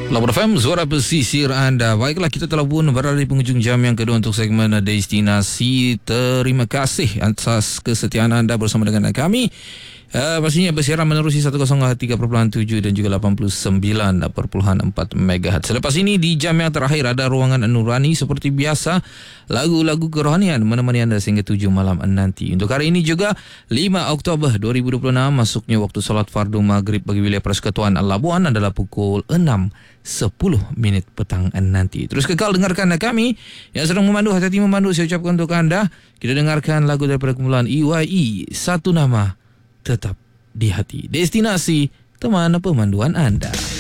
Labur FM, suara pesisir anda. Baiklah, kita telah pun berada di penghujung jam yang kedua untuk segmen Destinasi. Terima kasih atas kesetiaan anda bersama dengan kami. Pastinya bersiaran menerusi 103.7 dan juga 89.4 MHz. Selepas ini di jam yang terakhir ada ruangan Nurani seperti biasa, lagu-lagu kerohanian menemani anda sehingga 7 malam nanti. Untuk hari ini juga 5 Oktober 2026 masuknya waktu solat fardu maghrib bagi wilayah Persekutuan Labuan adalah pukul 6.10 petang nanti. Terus kekal dengarkan kami yang sedang memandu, hati-hati memandu. Saya ucapkan untuk anda, kita dengarkan lagu daripada kumpulan EYE, Satu Nama Tetap di Hati. Destinasi teman pemanduan anda.